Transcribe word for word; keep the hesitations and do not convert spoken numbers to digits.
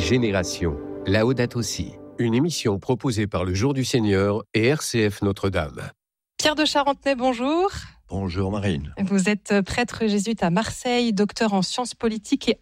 Génération, Laudato Si, une émission proposée par le Jour du Seigneur et R C F Notre-Dame. Pierre de Charentenay, bonjour. Bonjour Marine. Vous êtes prêtre jésuite à Marseille, docteur en sciences politiques et